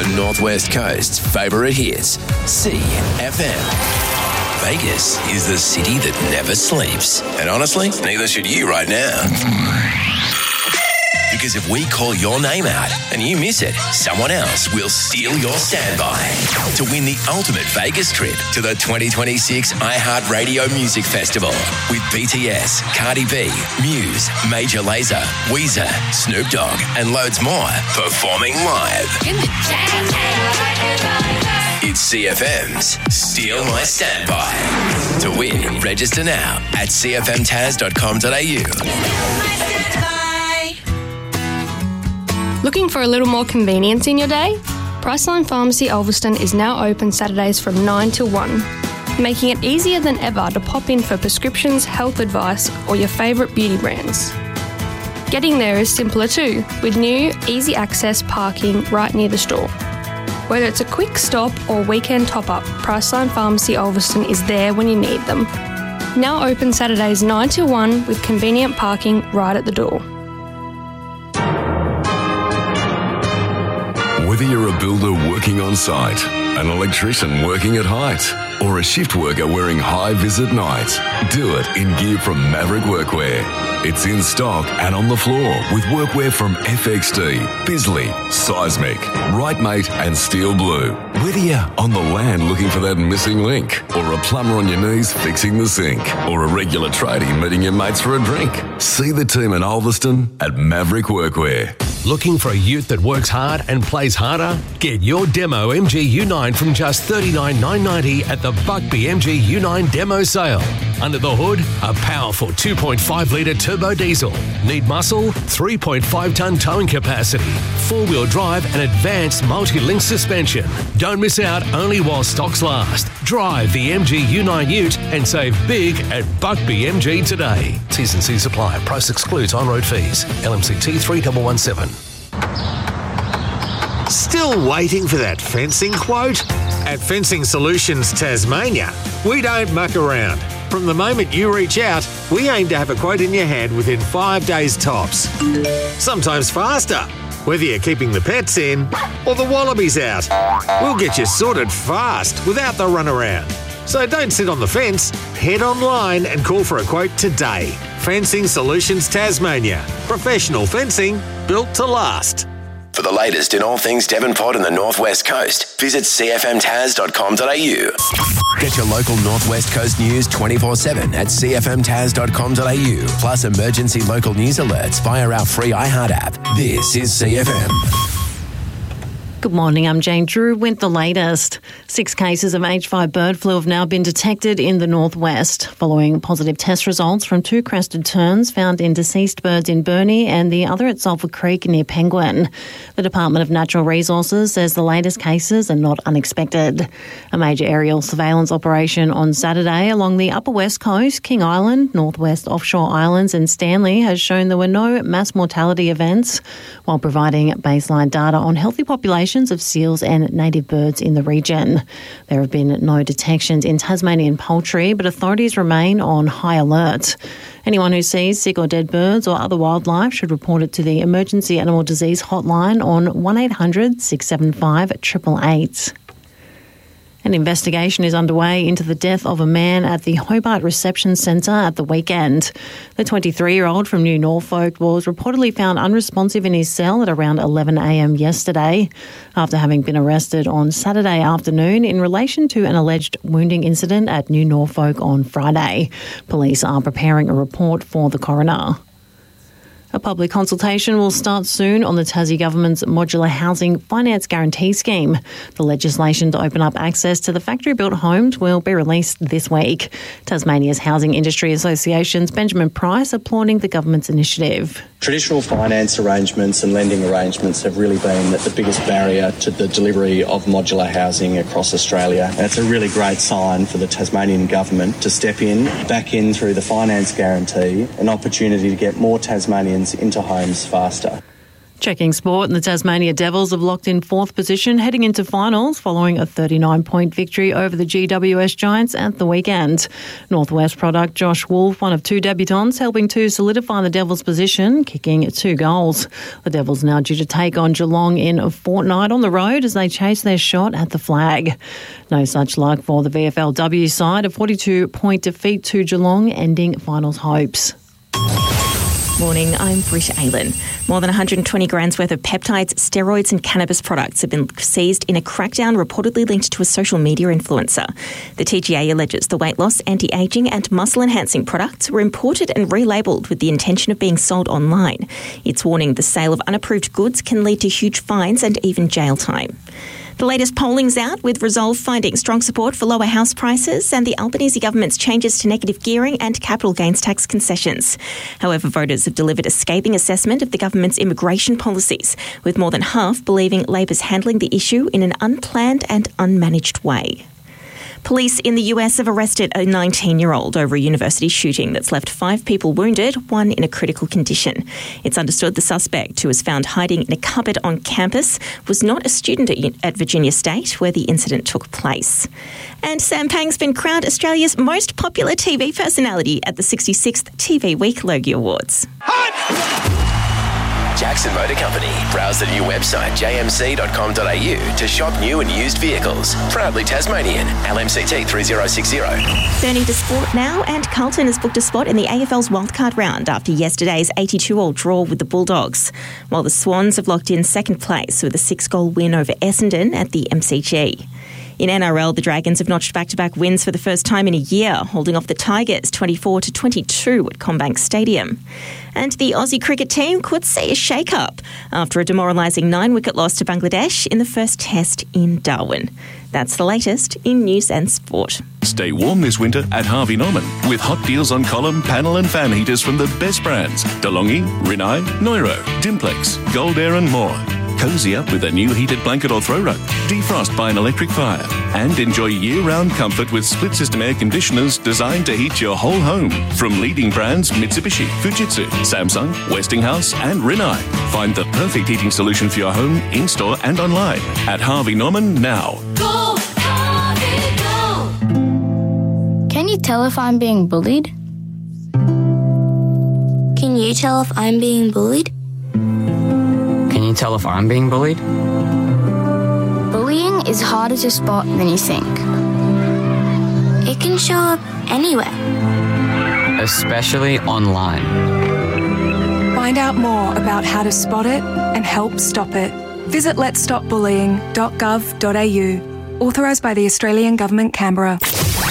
the Northwest Coast's favourite hits, CFM. Vegas is the city that never sleeps. And honestly, neither should you right now. Because if we call your name out and you miss it, someone else will steal your standby to win the ultimate Vegas trip to the 2026 iHeartRadio Music Festival with BTS, Cardi B, Muse, Major Lazer, Weezer, Snoop Dogg, and loads more performing live. It's CFM's Steal My Standby. To win, register now at cfmtaz.com.au. Looking for a little more convenience in your day? Priceline Pharmacy Ulverston is now open Saturdays from 9 till 1, making it easier than ever to pop in for prescriptions, health advice, or your favourite beauty brands. Getting there is simpler too, with new, easy access parking right near the store. Whether it's a quick stop or weekend top-up, Priceline Pharmacy Ulverston is there when you need them. Now open Saturdays 9 till 1 with convenient parking right at the door. Whether you're a builder working on site, an electrician working at height, or a shift worker wearing high-vis at night, do it in gear from Maverick Workwear. It's in stock and on the floor with workwear from FXD, Bisley, Seismic, Rightmate and Steel Blue. Whether you're on the land looking for that missing link, or a plumber on your knees fixing the sink, or a regular tradie meeting your mates for a drink, see the team in Ulverston at Maverick Workwear. Looking for a ute that works hard and plays harder? Get your demo MG U9 from just $39,990 at the Buckby MG U9 demo sale. Under the hood, a powerful 2.5 litre turbo diesel. Need muscle? 3.5 tonne towing capacity. 4-wheel drive and advanced multi-link suspension. Don't miss out only while stocks last. Drive the MG U9 ute and save big at Buckby MG today. T's and C's apply. Price excludes on-road fees. LMCT 3117. Still waiting for that fencing quote? At Fencing Solutions Tasmania, we don't muck around. From the moment you reach out, we aim to have a quote in your hand within 5 days tops. Sometimes faster, whether you're keeping the pets in or the wallabies out. We'll get you sorted fast without the runaround. So don't sit on the fence, head online and call for a quote today. Fencing Solutions Tasmania. Professional fencing built to last. For the latest in all things Devonport and the Northwest Coast, visit cfmtaz.com.au. Get your local Northwest Coast news 24/7 at cfmtaz.com.au. Plus emergency local news alerts via our free iHeart app. This is CFM. Good morning, I'm Jane Drew with the latest. 6 cases of H5 bird flu have now been detected in the northwest, following positive test results from 2 crested terns found in deceased birds in Burnie and the other at Sulphur Creek near Penguin. The Department of Natural Resources says the latest cases are not unexpected. A major aerial surveillance operation on Saturday along the upper west coast, King Island, northwest offshore islands and Stanley has shown there were no mass mortality events, while providing baseline data on healthy populations of seals and native birds in the region. There have been no detections in Tasmanian poultry, but authorities remain on high alert. Anyone who sees sick or dead birds or other wildlife should report it to the Emergency Animal Disease Hotline on 1800 675 888. An investigation is underway into the death of a man at the Hobart Reception Centre at the weekend. The 23-year-old from New Norfolk was reportedly found unresponsive in his cell at around 11 a.m. yesterday, after having been arrested on Saturday afternoon in relation to an alleged wounding incident at New Norfolk on Friday. Police are preparing a report for the coroner. A public consultation will start soon on the Tassie Government's Modular Housing Finance Guarantee Scheme. The legislation to open up access to the factory-built homes will be released this week. Tasmania's Housing Industry Association's Benjamin Price applauding the government's initiative. Traditional finance arrangements and lending arrangements have really been the biggest barrier to the delivery of modular housing across Australia. And it's a really great sign for the Tasmanian Government to step back in through the finance guarantee, an opportunity to get more Tasmanians into homes faster. Checking sport, and the Tasmania Devils have locked in fourth position heading into finals following a 39-point victory over the GWS Giants at the weekend. Northwest product Josh Wolf, one of two debutants, helping to solidify the Devils' position, kicking 2 goals. The Devils now due to take on Geelong in a fortnight on the road as they chase their shot at the flag. No such luck for the VFLW side, a 42-point defeat to Geelong, ending finals hopes. Morning, I'm Britt Aylan. More than 120 grams worth of peptides, steroids and cannabis products have been seized in a crackdown reportedly linked to a social media influencer. The TGA alleges the weight loss, anti-ageing and muscle-enhancing products were imported and relabelled with the intention of being sold online. It's warning the sale of unapproved goods can lead to huge fines and even jail time. The latest polling's out, with Resolve finding strong support for lower house prices and the Albanese government's changes to negative gearing and capital gains tax concessions. However, voters have delivered a scathing assessment of the government's immigration policies, with more than half believing Labor's handling the issue in an unplanned and unmanaged way. Police in the US have arrested a 19-year-old over a university shooting that's left 5 people wounded, 1 in a critical condition. It's understood the suspect, who was found hiding in a cupboard on campus, was not a student at Virginia State, where the incident took place. And Sam Pang's been crowned Australia's most popular TV personality at the 66th TV Week Logie Awards. Jackson Motor Company. Browse the new website jmc.com.au to shop new and used vehicles. Proudly Tasmanian. LMCT 3060. Turning to sport now, and Carlton has booked a spot in the AFL's wildcard round after yesterday's 82-all draw with the Bulldogs, while the Swans have locked in second place with a 6-goal win over Essendon at the MCG. In NRL, the Dragons have notched back-to-back wins for the first time in a year, holding off the Tigers 24-22 at CommBank Stadium. And the Aussie cricket team could see a shake-up after a demoralising 9-wicket loss to Bangladesh in the first test in Darwin. That's the latest in news and sport. Stay warm this winter at Harvey Norman with hot deals on column, panel and fan heaters from the best brands: DeLonghi, Rinnai, Neuro, Dimplex, Gold Air and more. Cozy up with a new heated blanket or throw rug. Defrost by an electric fire. And enjoy year-round comfort with split-system air conditioners designed to heat your whole home. From leading brands Mitsubishi, Fujitsu, Samsung, Westinghouse and Rinnai. Find the perfect heating solution for your home, in-store and online at Harvey Norman now. Go, Harvey, go! Can you tell if I'm being bullied? Can you tell if I'm being bullied? Can you tell if I'm being bullied? Bullying is harder to spot than you think. It can show up anywhere. Especially online. Find out more about how to spot it and help stop it. Visit letsstopbullying.gov.au. Authorised by the Australian Government, Canberra.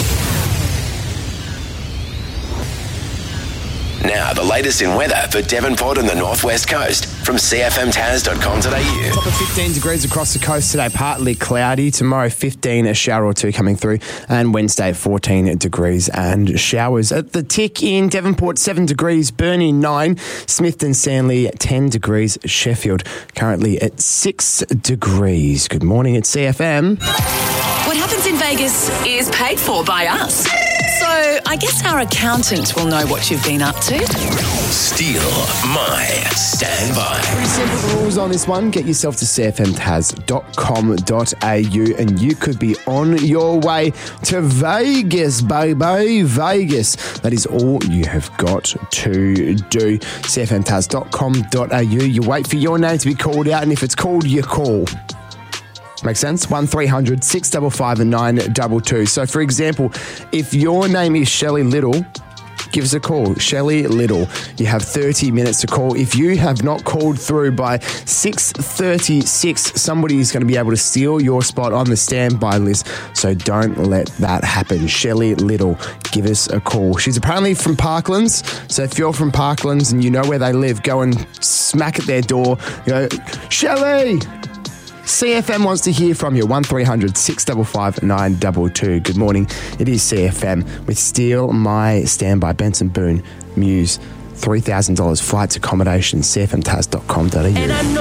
Now, the latest in weather for Devonport and the Northwest Coast from cfmtaz.com.au. Top of 15 degrees across the coast today, partly cloudy. Tomorrow, 15, a shower or two coming through. And Wednesday, 14 degrees and showers. At the tick in Devonport, 7 degrees. Burnie, 9. Smithton Stanley, 10 degrees. Sheffield, currently at 6 degrees. Good morning, it's CFM. What happens in Vegas is paid for by us. So I guess our accountant will know what you've been up to. Steal my standby. Pretty simple rules on this one. Get yourself to cfmtaz.com.au and you could be on your way to Vegas, baby. Vegas. That is all you have got to do. cfmtaz.com.au. You wait for your name to be called out, and if it's called, you call. Makes sense? 1300 655 922. So, for example, if your name is Shelley Little, give us a call. Shelley Little. You have 30 minutes to call. If you have not called through by 6:36, somebody is going to be able to steal your spot on the standby list. So don't let that happen. Shelley Little, give us a call. She's apparently from Parklands. So if you're from Parklands and you know where they live, go and smack at their door. Go, Shelley! CFM wants to hear from you. 1300 655 922. Good morning. It is CFM with Steal My Standby. Benson Boone, Muse, $3,000 flights, accommodation, cfmtaz.com.au.